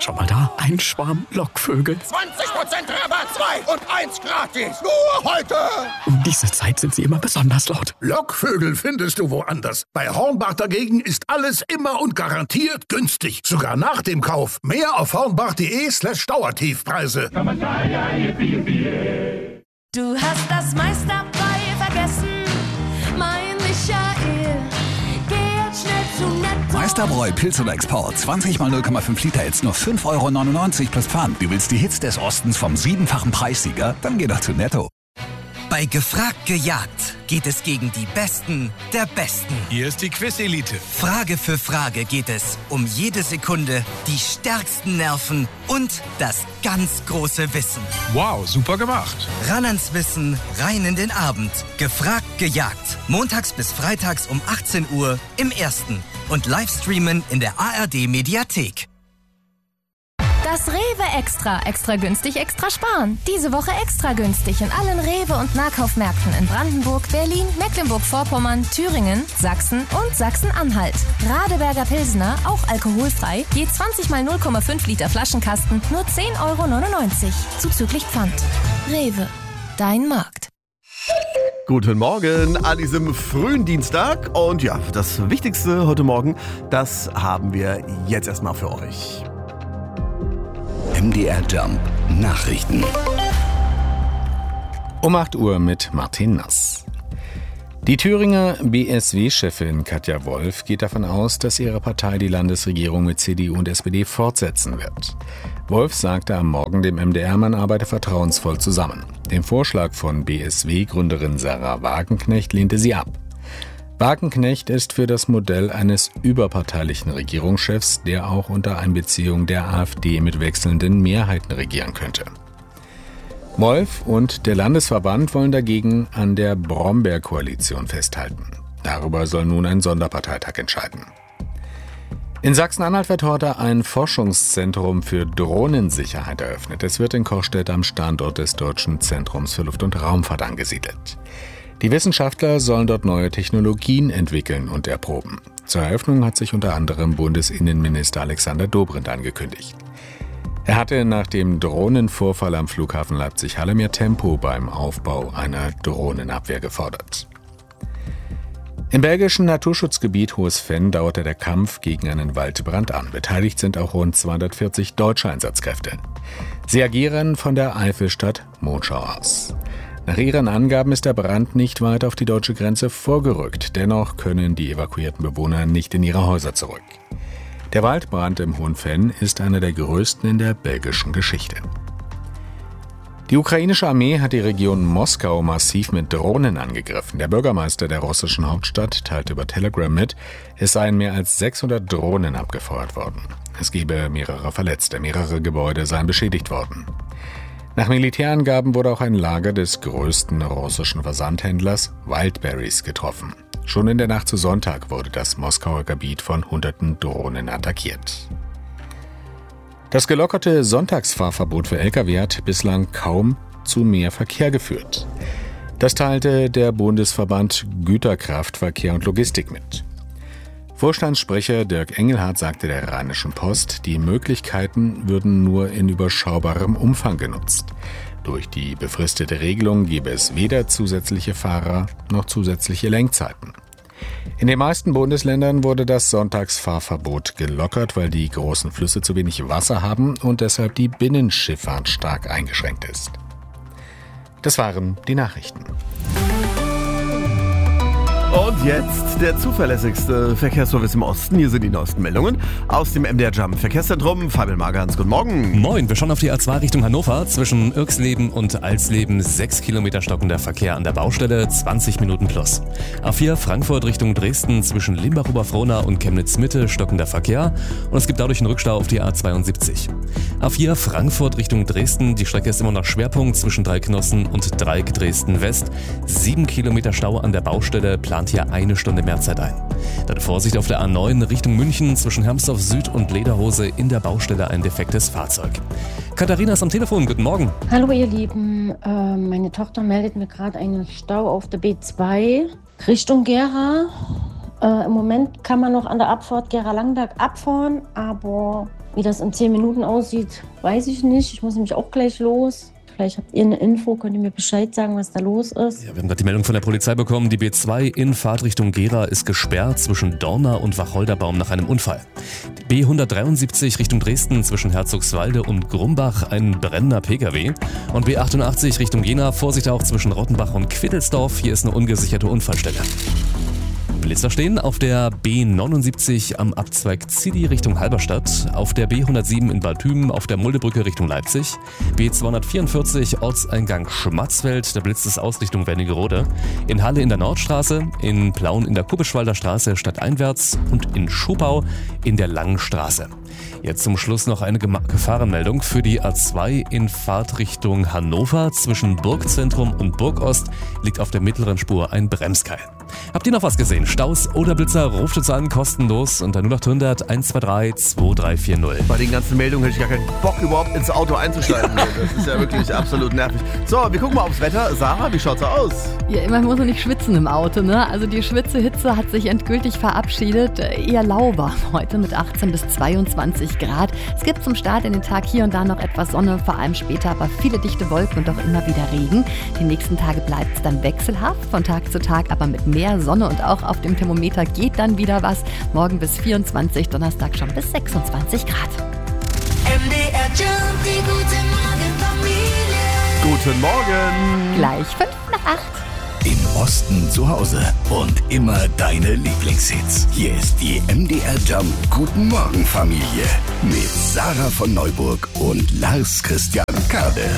Schau mal da, ein Schwarm Lockvögel. 20% Rabatt, 2 und 1 gratis. Nur heute. Um diese Zeit sind sie immer besonders laut. Lockvögel findest du woanders. Bei Hornbach dagegen ist alles immer und garantiert günstig. Sogar nach dem Kauf. Mehr auf hornbach.de/Dauertiefpreise. Du hast das meiste dabei vergessen, mein Michael. Geh jetzt schnell zu Netto. Meisterbräu Pilz oder Export. 20 mal 0,5 Liter, jetzt nur 5,99 € plus Pfand. Du willst die Hits des Ostens vom 7-fachen Preissieger? Dann geh doch zu Netto. Bei Gefragt gejagt geht es gegen die Besten der Besten. Hier ist die Quiz-Elite. Frage für Frage geht es um jede Sekunde, die stärksten Nerven und das ganz große Wissen. Wow, super gemacht. Ran ans Wissen, rein in den Abend. Gefragt gejagt. Montags bis freitags um 18 Uhr im Ersten. Und Livestreamen in der ARD-Mediathek. Das Rewe Extra. Extra günstig, extra sparen. Diese Woche extra günstig in allen Rewe- und Nahkaufmärkten in Brandenburg, Berlin, Mecklenburg-Vorpommern, Thüringen, Sachsen und Sachsen-Anhalt. Radeberger Pilsner, auch alkoholfrei, je 20 mal 0,5 Liter Flaschenkasten, nur 10,99 € zuzüglich Pfand. Rewe, dein Markt. Guten Morgen an diesem frühen Dienstag. Und ja, das Wichtigste heute Morgen, das haben wir jetzt erstmal für euch. MDR Jump Nachrichten. Um 8 Uhr mit Martin Nass. Die Thüringer BSW-Chefin Katja Wolf geht davon aus, dass ihre Partei die Landesregierung mit CDU und SPD fortsetzen wird. Wolf sagte am Morgen dem MDR, man arbeite vertrauensvoll zusammen. Den Vorschlag von BSW-Gründerin Sarah Wagenknecht lehnte sie ab. Wagenknecht ist für das Modell eines überparteilichen Regierungschefs, der auch unter Einbeziehung der AfD mit wechselnden Mehrheiten regieren könnte. Wolf und der Landesverband wollen dagegen an der Brombeer-Koalition festhalten. Darüber soll nun ein Sonderparteitag entscheiden. In Sachsen-Anhalt wird heute ein Forschungszentrum für Drohnensicherheit eröffnet. Es wird in Courstedt am Standort des Deutschen Zentrums für Luft- und Raumfahrt angesiedelt. Die Wissenschaftler sollen dort neue Technologien entwickeln und erproben. Zur Eröffnung hat sich unter anderem Bundesinnenminister Alexander Dobrindt angekündigt. Er hatte nach dem Drohnenvorfall am Flughafen Leipzig-Halle mehr Tempo beim Aufbau einer Drohnenabwehr gefordert. Im belgischen Naturschutzgebiet Hohes Venn dauerte der Kampf gegen einen Waldbrand an. Beteiligt sind auch rund 240 deutsche Einsatzkräfte. Sie agieren von der Eifelstadt Monschau aus. Nach ihren Angaben ist der Brand nicht weit auf die deutsche Grenze vorgerückt. Dennoch können die evakuierten Bewohner nicht in ihre Häuser zurück. Der Waldbrand im Hohen Venn ist einer der größten in der belgischen Geschichte. Die ukrainische Armee hat die Region Moskau massiv mit Drohnen angegriffen. Der Bürgermeister der russischen Hauptstadt teilte über Telegram mit, es seien mehr als 600 Drohnen abgefeuert worden. Es gebe mehrere Verletzte, mehrere Gebäude seien beschädigt worden. Nach Militärangaben wurde auch ein Lager des größten russischen Versandhändlers Wildberries getroffen. Schon in der Nacht zu Sonntag wurde das Moskauer Gebiet von hunderten Drohnen attackiert. Das gelockerte Sonntagsfahrverbot für Lkw hat bislang kaum zu mehr Verkehr geführt. Das teilte der Bundesverband Güterkraftverkehr und Logistik mit. Vorstandssprecher Dirk Engelhardt sagte der Rheinischen Post, die Möglichkeiten würden nur in überschaubarem Umfang genutzt. Durch die befristete Regelung gäbe es weder zusätzliche Fahrer noch zusätzliche Lenkzeiten. In den meisten Bundesländern wurde das Sonntagsfahrverbot gelockert, weil die großen Flüsse zu wenig Wasser haben und deshalb die Binnenschifffahrt stark eingeschränkt ist. Das waren die Nachrichten. Und jetzt der zuverlässigste Verkehrsservice im Osten. Hier sind die neuesten Meldungen aus dem MDR Jump Verkehrszentrum. Fabian Magerhans, guten Morgen. Moin, wir schauen auf die A2 Richtung Hannover. Zwischen Irxleben und Alsleben 6 Kilometer stockender Verkehr an der Baustelle, 20 Minuten plus. A4 Frankfurt Richtung Dresden zwischen Limbach-Oberfrohna und Chemnitz-Mitte stockender Verkehr und es gibt dadurch einen Rückstau auf die A72. A4 Frankfurt Richtung Dresden, die Strecke ist immer noch Schwerpunkt zwischen Dreiknossen und Dreieck Dresden-West. 7 Kilometer Stau an der Baustelle, plant hier 1 Stunde mehr Zeit ein. Dann Vorsicht auf der A9 Richtung München zwischen Hermsdorf Süd und Lederhose, in der Baustelle ein defektes Fahrzeug. Katharina ist am Telefon, guten Morgen. Hallo ihr Lieben, meine Tochter meldet mir gerade einen Stau auf der B2 Richtung Gera. Im Moment kann man noch an der Abfahrt Gera-Langberg abfahren, aber wie das in 10 Minuten aussieht, weiß ich nicht. Ich muss nämlich auch gleich los. Vielleicht habt ihr eine Info, könnt ihr mir Bescheid sagen, was da los ist? Ja, wir haben gerade die Meldung von der Polizei bekommen. Die B2 in Fahrtrichtung Gera ist gesperrt zwischen Dorna und Wacholderbaum nach einem Unfall. Die B173 Richtung Dresden zwischen Herzogswalde und Grumbach ein brennender Pkw. Und B88 Richtung Jena, Vorsicht auch zwischen Rottenbach und Quittelsdorf. Hier ist eine ungesicherte Unfallstelle. Blitzer stehen auf der B79 am Abzweig Ziddi Richtung Halberstadt, auf der B107 in Baltümen, auf der Muldebrücke Richtung Leipzig, B244 Ortseingang Schmatzfeld, da blitzt es aus Richtung Wernigerode, in Halle in der Nordstraße, in Plauen in der Kuppischwalder Straße stadteinwärts und in Schupau in der Langen Straße. Jetzt zum Schluss noch eine Gefahrenmeldung für die A2 in Fahrtrichtung Hannover. Zwischen Burgzentrum und Burgost liegt auf der mittleren Spur ein Bremskeil. Habt ihr noch was gesehen? Staus oder Blitzer? Ruft uns an, kostenlos unter 0800 123 2340. Bei den ganzen Meldungen hätte ich gar keinen Bock, überhaupt ins Auto einzusteigen. Das ist ja wirklich absolut nervig. So, wir gucken mal aufs Wetter. Sarah, wie schaut's aus? Ja, immerhin muss man nicht schwitzen im Auto, ne? Also die Schwitzehitze hat sich endgültig verabschiedet. Eher lauwarm heute mit 18 bis 22 Grad. Es gibt zum Start in den Tag hier und da noch etwas Sonne, vor allem später aber viele dichte Wolken und auch immer wieder Regen. Die nächsten Tage bleibt es dann wechselhaft, von Tag zu Tag aber mit mehr Sonne und auch auf dem Thermometer geht dann wieder was. Morgen bis 24, Donnerstag schon bis 26 Grad. MDR Jump, die gute Morgenfamilie. Guten Morgen. Gleich 5 nach 8. Im Osten zu Hause und immer deine Lieblingshits. Hier ist die MDR Jump Guten Morgen Familie mit Sarah von Neuburg und Lars Christian Kade.